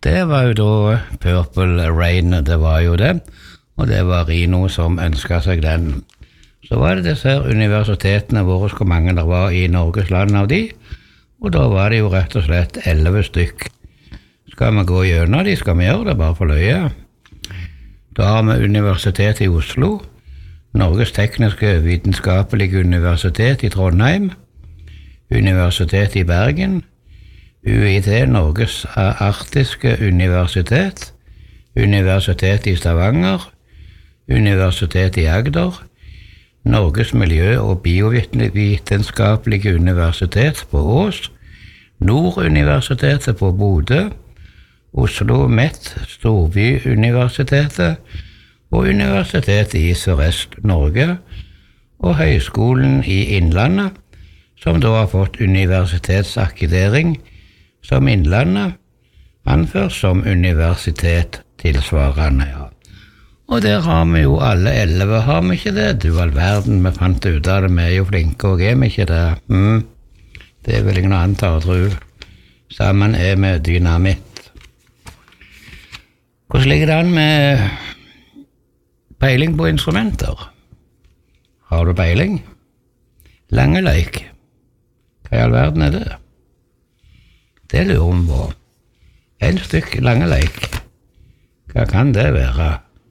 Det var jo da Purple Rain, det var jo det, og det var Rino som ønsket seg den. Så var det disse universitetene våre, hvor mange det var i Norges land av de, og da var det jo rett og slett 11 stykk. Skal vi gå gjennom de, skal vi gjøre det bare for løye. Da har vi Universitetet i Oslo, Norges tekniske vitenskapelige universitet i Trondheim, Universitetet i Bergen, UiT, Norges arktiske universitet, Universitetet i Stavanger, Universitetet i Agder, Norges miljø- og biovitenskapelige universitet på Ås, Norduniversitetet på Bodø, Oslo Met, Storbyuniversitetet og Universitetet i Sørøst-Norge og Høgskolen i Innlandet, som da har fått universitetsakkreditering som Innlandet, anført som universitet tilsvarende, ja. Og der har vi jo alle 11, har vi ikke det? Du all verden, vi fant ut av det, vi er jo flinke, og er vi ikke det? Det er vel ingen annen tar, tror jeg. Sammen er vi dynamitt. Hvordan ligger det an med peiling på instrumenter? Har du peiling? Lange leik. Hva i all verden er det? Det lurer vi på. En stykk lange leik. Hva kan det være?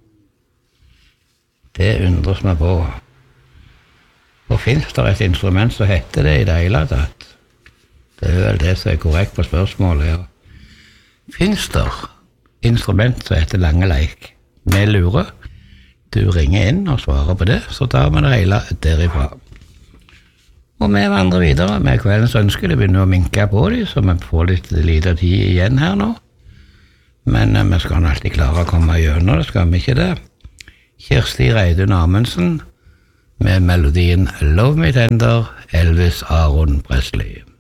Det undres meg på. Og finnes det et instrument som heter det i det hele tatt? Det er vel det som er korrekt på spørsmålet, ja. Finnes det instrument som heter lange leik? Vi lurer. Du ringer inn og svarer på det, så tar vi det hele derifra. Og vi vandrer videre med kveldens ønske. Det begynner å minke på dem, så vi får litt lite tid igjen her nå. Men vi skal alltid klare å komme gjennom det, skal vi ikke det? Kirsti Reidun Amundsen med melodien Love Me Tender, Elvis Aaron Presley.